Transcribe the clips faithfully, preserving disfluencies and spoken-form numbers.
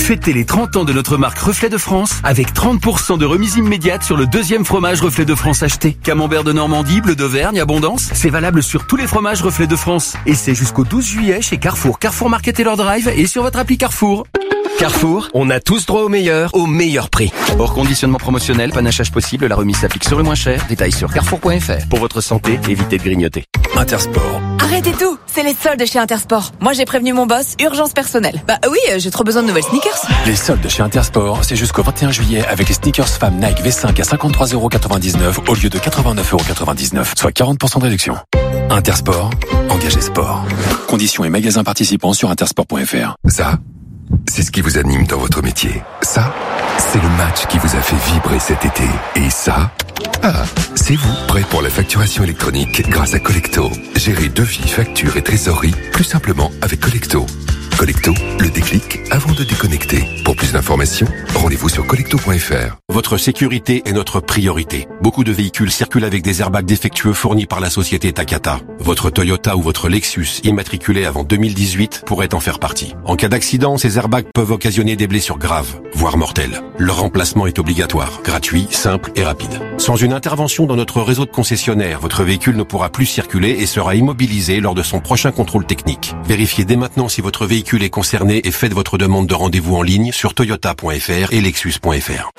Fêtez les trente ans de notre marque Reflet de France avec trente pour cent de remise immédiate sur le deuxième fromage Reflet de France acheté. Camembert de Normandie, Bleu d'Auvergne, Abondance, c'est valable sur tous les fromages Reflet de France. Et c'est jusqu'au douze juillet chez Carrefour, Carrefour Market et leur Drive et sur votre appli Carrefour. Carrefour, on a tous droit au meilleur, au meilleur prix. Hors conditionnement promotionnel, panachage possible, la remise s'applique sur le moins cher. Détails sur carrefour point f r. Pour votre santé, évitez de grignoter. Intersport. Arrêtez tout, c'est les soldes chez Intersport. Moi j'ai prévenu mon boss, urgence personnelle. Bah oui, j'ai trop besoin de nouvelles sneakers. Les soldes chez Intersport, c'est jusqu'au vingt et un juillet avec les sneakers femmes Nike V cinq à cinquante-trois euros quatre-vingt-dix-neuf au lieu de quatre-vingt-neuf euros quatre-vingt-dix-neuf, soit quarante pour cent de réduction. Intersport, engagez sport. Conditions et magasins participants sur intersport point f r. Ça, c'est ce qui vous anime dans votre métier. Ça, c'est le match qui vous a fait vibrer cet été. Et ça, ah, c'est vous, prêt pour la facturation électronique grâce à Collecto. Gérez devis, factures et trésorerie plus simplement avec Collecto. Collecto, le déclic avant de déconnecter. Pour plus d'informations, rendez-vous sur collecto point f r. Votre sécurité est notre priorité. Beaucoup de véhicules circulent avec des airbags défectueux fournis par la société Takata. Votre Toyota ou votre Lexus, immatriculé avant deux mille dix-huit, pourrait en faire partie. En cas d'accident, ces airbags peuvent occasionner des blessures graves, voire mortelles. Leur remplacement est obligatoire, gratuit, simple et rapide. Sans une intervention dans notre réseau de concessionnaires, votre véhicule ne pourra plus circuler et sera immobilisé lors de son prochain contrôle technique. Vérifiez dès maintenant si votre véhicule est concerné et faites votre demande de rendez-vous en ligne sur toyota point f r et lexus point f r.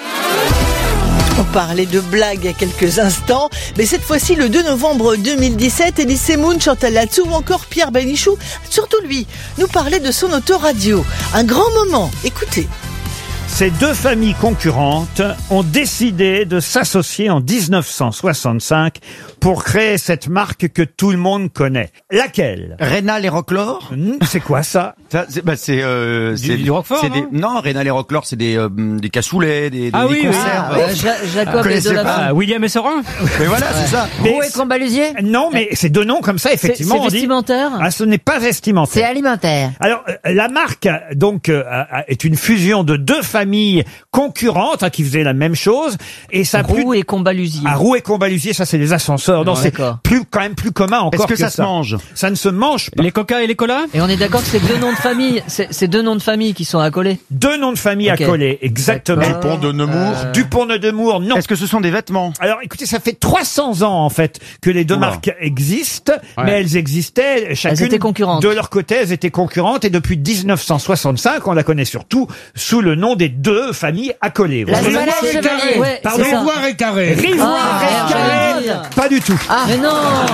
On parlait de blagues il y a quelques instants, mais cette fois-ci, le deux novembre deux mille dix-sept, Elie Semoun, Chantal Latsou ou encore Pierre Bénichou, surtout lui, nous parlait de son autoradio. Un grand moment, écoutez. Ces deux familles concurrentes ont décidé de s'associer en dix-neuf cent soixante-cinq pour créer cette marque que tout le monde connaît. Laquelle? Rénal et Rocklor. C'est quoi ça? Ça, c'est, bah, c'est, euh, Du- c'est du Roquefort, c'est non des, non, Rénal et Rocklor, c'est des, euh, des cassoulets, des, des, Ah des oui, oui. conserves. Ah, Euh, Ja- Jacob Vous et connaissez Delafont. pas Ah, William et Sorin. Mais voilà, c'est ça. Mais Roux et Combalusier. non, mais c'est deux noms comme ça, effectivement. C'est on dit- vestimentaire. Ah, ce n'est pas C'est vestimentaire. alimentaire. Alors, euh, la marque, donc, euh, a- a- est une fusion de deux familles concurrentes hein, qui faisaient la même chose. Et ça a plus... Roux et Combalusier. Ah, Roux et Combalusier, ça c'est les ascenseurs. Non, Ah, c'est d'accord. plus quand même plus commun encore Est-ce que ça se mange? Ça ne se mange pas. Les Coca et les Cola. Et on est d'accord que c'est deux noms de famille. C'est c'est deux noms de famille qui sont accolés. Deux noms de famille Ok. accolés, exactement. D'accord. Dupont de Nemours. Euh, Dupont de Nemours, non. Est-ce que ce sont des vêtements? Alors, écoutez, ça fait trois cents ans, en fait, que les deux Oula. marques existent, Ouais. mais elles existaient chacune étaient concurrentes. de leur côté, elles étaient concurrentes, et depuis dix-neuf cent soixante-cinq, on la connaît surtout sous le nom des deux familles accolées. La Vous voyez Rivoire et Chevalier. Ouais, Pardon. c'est ça. Rivoire et Carré. Rivoire Ah, et j'allais Carré. dire. Pas du tout. Ah, mais non.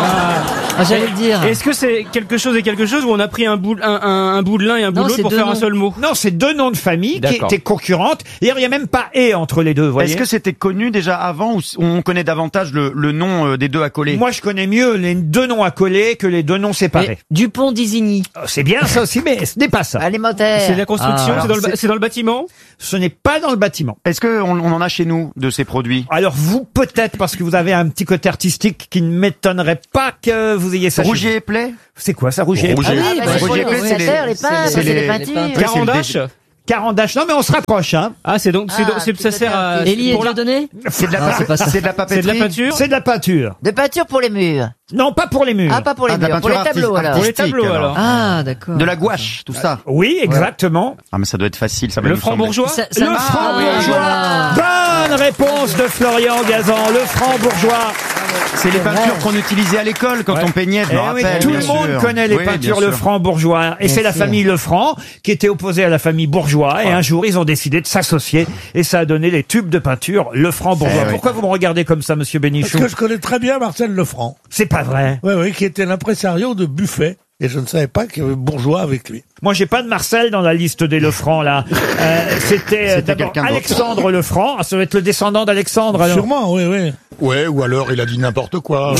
Ah, j'allais le dire. Est-ce que c'est quelque chose et quelque chose où on a pris un bout, un, un, un bout de l'un et un bout Non, de l'autre c'est pour deux faire un noms. seul mot? Non, c'est deux noms de famille qui D'accord. étaient concurrentes. D'ailleurs, il n'y a même pas « et » entre les deux, vous voyez. Est-ce que c'était connu déjà avant ou s- on connaît davantage le, le nom euh, des deux accolés? Moi, je connais mieux les deux noms accolés que les deux noms séparés. Et Dupont d'Isigny. Oh, c'est bien ça aussi, mais ce n'est pas ça. Alimentaire. C'est la construction, Ah. c'est dans, le ba- c'est dans le bâtiment. Ce n'est pas dans le bâtiment. Est-ce qu'on on en a chez nous de ces produits? Alors vous, peut-être, parce que vous avez un petit côté artistique qui ne m'étonnerait pas que vous ayez ça chez Rougier et Play? C'est quoi ça, Rougier? Rougier. Ah oui, bah, bah, c'est pour Roger les Play, c'est les- dessinateur, les peintres, c'est c'est les- les peintures. Ouais, c'est le Carandache. Carandache. Non, mais on se rapproche, hein. Ah, c'est donc, c'est Ah, donc- c'est- ça tout sert à. à fait. Élie et pour la- Dieudonné. C'est de la, Non, pa- c'est pas ça. c'est de la C'est papeterie. de la peinture. C'est de la peinture. De peinture pour les murs. Non, pas pour les murs. Ah, pas pour les Ah, de la murs, pour les peinture tableaux arti- alors. Pour les artistique, tableaux, alors. Ah, d'accord. De la gouache, tout ça. Oui, exactement. Ah, mais ça doit être facile, ça va Le nous franc sembler. bourgeois. Ça- ça- Le Ah, franc-bourgeois. voilà. Bonne réponse de Florian Gazan. Le franc-bourgeois. C'est les peintures qu'on utilisait à l'école quand Ouais. on peignait, je Eh me oui, rappelle. tout bien le monde sûr. connaît les Oui, peintures bien Le sûr. Franc-Bourgeois. Et Bien c'est la sûr. famille Lefranc qui était opposée à la famille Bourgeois. Et un jour, ils ont décidé de s'associer. Et ça a donné les tubes de peinture Le Franc-Bourgeois. Eh oui. Pourquoi vous me regardez comme ça, monsieur Parce Bénichou? que je connais très bien Marcel Lefranc. C'est pas vrai. Oui, oui, qui était l'impresario de Buffet. Et je ne savais pas qu'il y avait Bourgeois avec lui. Moi, j'ai pas de Marcel dans la liste des Lefranc, là. Euh, c'était euh, C'était d'abord quelqu'un d'autre. Alexandre Lefranc. Ah, ça va être le descendant d'Alexandre, alors. Sûrement, oui, oui. Ouais, ou alors il a dit n'importe quoi.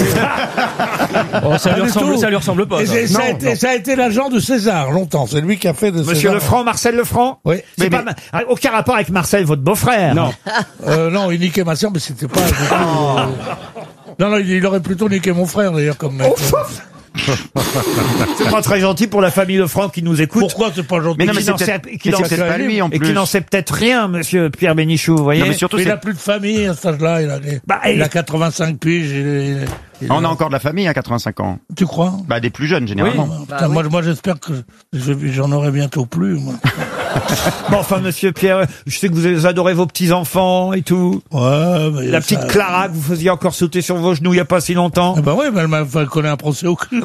Oh, ça Pas lui du ressemble, tout. ça lui ressemble pas. Et ça. c'est- ça, a Non, été, non. ça a été l'agent de César, longtemps. C'est lui qui a fait de Monsieur César. Lefranc, Marcel Lefranc? Oui. C'est Mais- pas mais- ma- ah, aucun rapport avec Marcel, votre beau-frère. Non. Euh, non, il niquait ma sœur, mais c'était pas... du tout, euh, Non, non, il, il aurait plutôt niqué mon frère, d'ailleurs, comme mec. C'est pas très gentil pour la famille Lefranc qui nous écoute. Pourquoi c'est pas gentil? Mais non, mais qui c'est n'en peut-être sait- qui mais n'en c'est sait- peut-être pas lui, en et qui plus. n'en sait peut-être rien, monsieur Pierre Bénichou, vous voyez. Non, mais surtout, Mais il c'est- a plus de famille à cet âge-là. Il a, des- Bah, il il- a quatre-vingt-cinq piges. il est- il est- il on est- a encore de la famille à quatre-vingt-cinq ans. Tu crois? Bah, des plus jeunes, généralement. Putain, moi, moi j'espère que je- j'en aurai bientôt plus. Moi. Bon, enfin, monsieur Pierre, je sais que vous adorez vos petits-enfants et tout. Ouais, mais La petite ça- Clara que vous faisiez encore sauter sur vos genoux il y a pas si longtemps. Ah bah ouais, mais elle m'a fait connaître un procès au cul.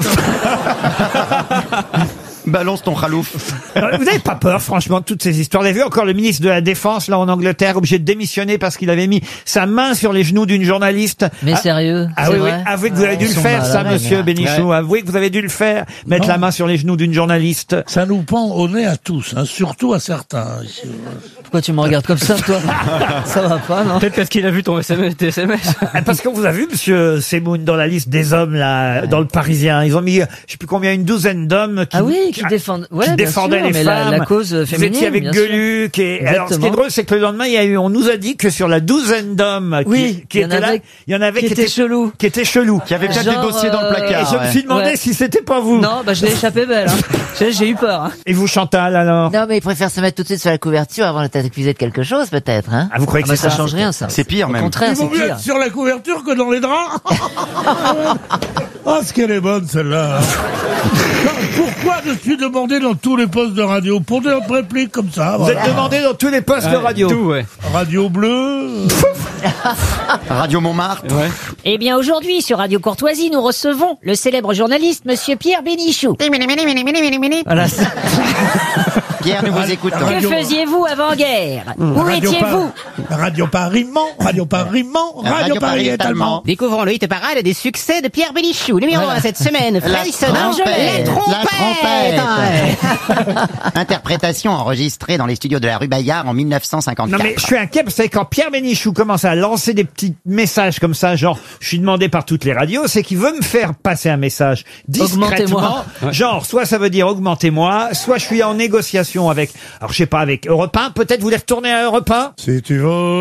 Balance ton khalouf. Alors, vous n'avez pas peur, franchement, de toutes ces histoires. Vous avez vu encore le ministre de la Défense, là, en Angleterre, obligé de démissionner parce qu'il avait mis sa main sur les genoux d'une journaliste. Mais Ah, sérieux, Ah c'est oui, oui. vrai Avouez que vous avez dû Ils le sont faire, mal à ça, la monsieur règle. Bénichou. Ouais. Avouez que vous avez dû le faire, mettre Non. la main sur les genoux d'une journaliste. Ça nous pend au nez à tous, hein, surtout à certains. Pourquoi tu me regardes comme ça, toi? Ça va pas, non? Peut-être parce qu'il a vu ton S M S, tes S M S. Ah, parce qu'on vous a vu, monsieur Semoun, dans la liste des hommes, là, dans le Parisien. Ils ont mis, je sais plus combien, une douzaine d'hommes qui, Ah oui, qui défendent, ouais, qui bien défendaient sûr, les mais la- femmes. la cause Vous féminine, étiez avec bien sûr. Gueluc. Et, alors, ce qui est Exactement. drôle, c'est que le lendemain, il y a eu, on nous a dit que sur la douzaine d'hommes qui, Oui, qui il y en étaient là, avait il y en avait qui qui, étaient chelous. Qui étaient chelous. Qui avait peut-être Genre, des dossiers dans le euh, Et placard. je me ouais. suis demandé Ouais. si c'était pas vous. Non, bah je l'ai échappé belle. Hein. J'ai j'ai eu peur. Hein. Et vous, Chantal, alors? Non, mais il préfère se mettre tout de suite sur la couverture avant d'être accusé de quelque chose, peut-être, hein. Ah, vous croyez Ah que bah c'est ça ça? change rien, ça. C'est pire, Au même. contraire, Il c'est vaut mieux pire. être sur la couverture que dans les draps. Ah, ce qu'elle est bonne, celle-là. Non, pourquoi je suis demandé dans tous les postes de radio? Pour des répliques comme ça. Vous voilà. êtes demandé dans tous les postes de radio. Tout, ouais. Radio bleue. Radio Montmartre. Ouais. Eh bien, aujourd'hui, sur Radio Courtoisie, nous recevons le célèbre journaliste, Monsieur Pierre Bénichou. Voilà. Pierre, nous vous écoutons. Que Radio- faisiez-vous avant-guerre? Où Radio étiez-vous? Par- Radio Paris Mans, Radio Paris Mans, Radio, Radio Paris Paris est allemand. Découvrons le hit parade des succès de Pierre Bénichou. Numéro un cette semaine, La Freddy Sonore, trompette. la trompette. La trompette. Interprétation enregistrée dans les studios de la rue Bayard en mille neuf cent Non cinquante-quatre. mais je suis inquiet parce que quand Pierre Bénichou commence à lancer des petits messages comme ça, genre je suis demandé par toutes les radios, c'est qu'il veut me faire passer un message discrètement. Augmentez-moi. Genre soit ça veut dire augmentez-moi, soit je suis en négociation avec, alors je sais pas, avec Europe un, peut-être vous voulez retourner à Europe un? Si tu veux.